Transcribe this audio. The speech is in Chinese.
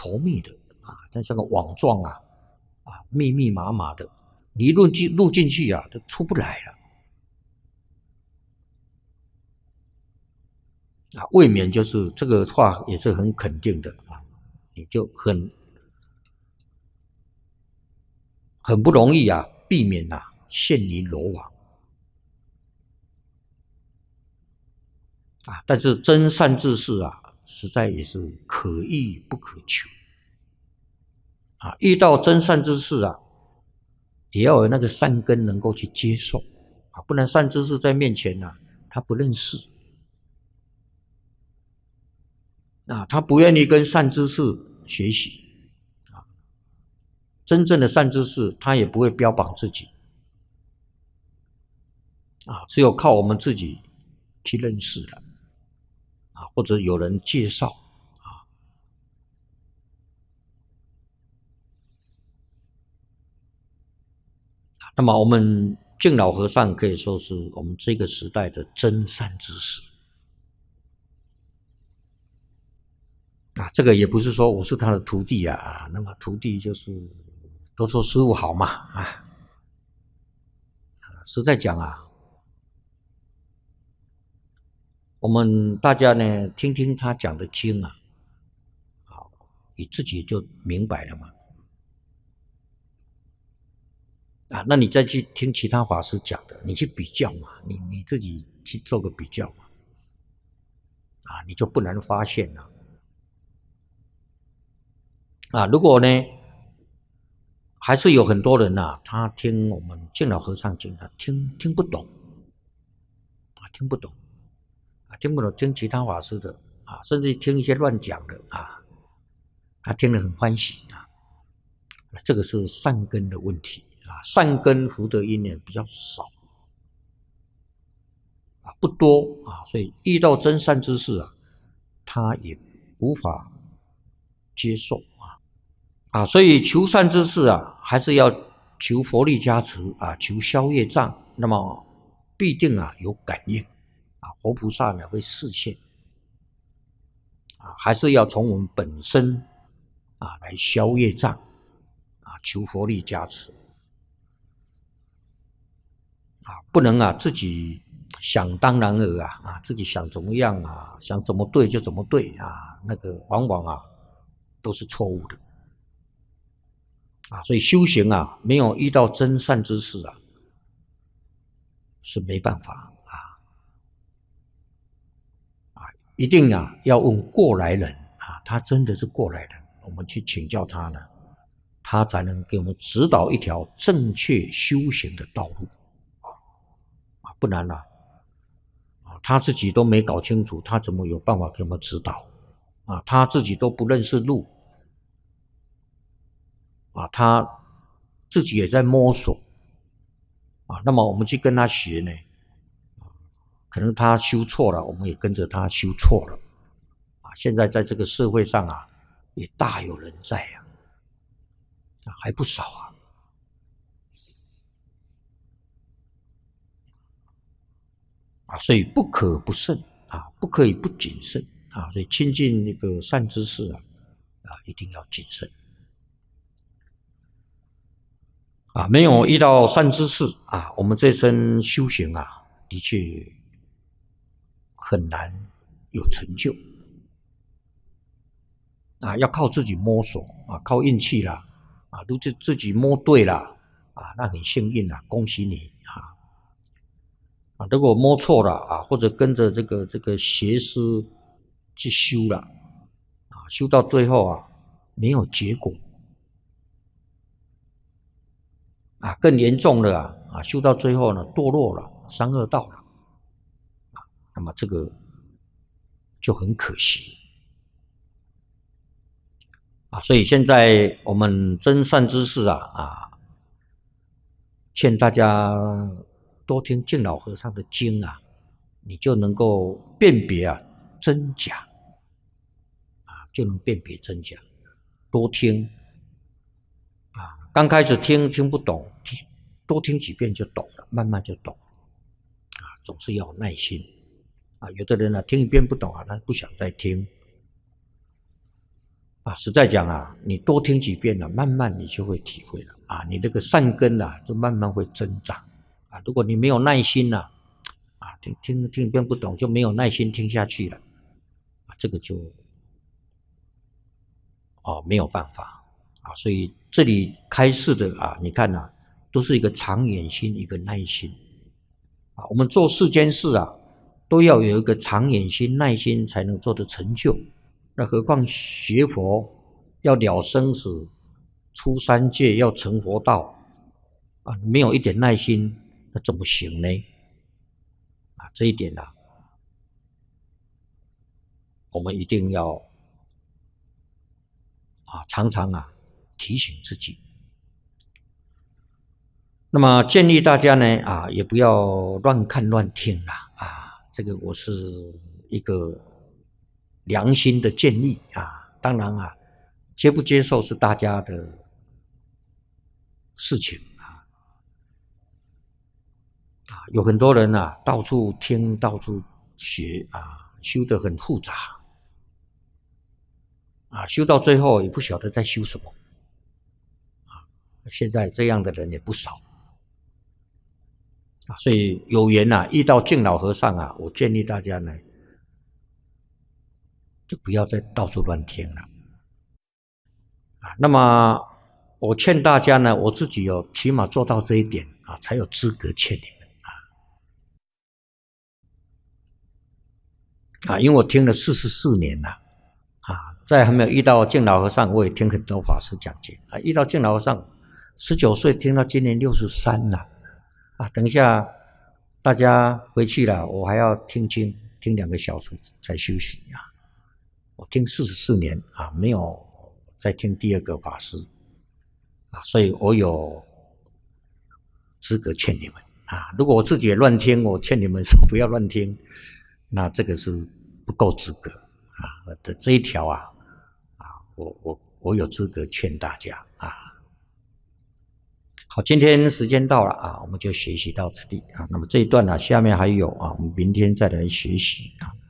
稠密的啊，但像个网状啊，密密麻麻的，你一录进去啊，都出不来了。未免就是这个话也是很肯定的啊，你就很不容易啊，避免陷于罗网但是真善知识实在也是可遇不可求遇到真善知识也要有那个善根能够去接受不然善知识在面前他不认识他不愿意跟善知识学习真正的善知识他也不会标榜自己只有靠我们自己去认识了或者有人介绍那么我们净老和尚可以说是我们这个时代的真善知识这个也不是说我是他的徒弟那么徒弟就是都说师父好嘛实在讲我们大家呢听听他讲的经你自己就明白了嘛那你再去听其他法师讲的，你去比较嘛，你自己去做个比较嘛你就不难发现了如果呢还是有很多人他听我们净老和尚讲的听不懂听不懂听其他法师的甚至听一些乱讲的听得很欢喜这个是善根的问题善根福德因缘比较少不多所以遇到真善知识他也无法接受所以求善知识还是要求佛力加持求消业障，那么必定有感应活菩萨呢会示现还是要从我们本身来消业障求佛力加持不能自己想当然尔自己想怎么样想怎么对就怎么对那个往往都是错误的所以修行没有遇到真善知识是没办法一定要问过来人他真的是过来人，我们去请教他呢，他才能给我们指导一条正确修行的道路不然他自己都没搞清楚，他怎么有办法给我们指导他自己都不认识路他自己也在摸索那么我们去跟他学呢可能他修错了，我们也跟着他修错了现在在这个社会上也大有人在还不少所以不可不慎不可以不谨慎所以亲近那个善知识一定要谨慎没有遇到善知识我们这身修行的确很难有成就要靠自己摸索靠运气啦如果自己摸对了那很幸运恭喜你如果摸错了或者跟着这个邪师去修了修到最后没有结果更严重的修到最后呢堕落了三恶道了那么这个就很可惜所以现在我们真善知识劝大家多听净老和尚的经你就能够辨别真假就能辨别真假多听刚开始听不懂多听几遍就懂了慢慢就懂总是要有耐心有的人听一遍不懂他不想再听实在讲啊，你多听几遍了，慢慢你就会体会了啊，你这个善根啊，就慢慢会增长啊。如果你没有耐心啊，听遍不懂，就没有耐心听下去了啊，这个就没有办法啊。所以这里开示的啊，你看啊，都是一个长远心，一个耐心啊。我们做世间事啊，都要有一个长远心、耐心，才能做得成就。那何况学佛要了生死、出三界，要成佛道啊，没有一点耐心，那怎么行呢？啊，这一点啊，我们一定要常常提醒自己。那么建议大家呢也不要乱看乱听啦这个我是一个良心的建议当然接不接受是大家的事情有很多人到处听到处学修得很复杂修到最后也不晓得在修什么现在这样的人也不少所以有缘遇到敬老和尚我建议大家呢就不要再到处乱听了那么我劝大家呢，我自己有起码做到这一点才有资格劝你们因为我听了44年了在还没有遇到敬老和尚，我也听很多法师讲经遇到敬老和尚，19岁听到今年63了等一下大家回去了，我还要听经，听2个小时才休息我听44年没有再听第2个法师所以我有资格劝你们如果我自己也乱听，我劝你们说不要乱听，那这个是不够资格这一条我有资格劝大家好，今天时间到了我们就学习到此地那么这一段下面还有我们明天再来学习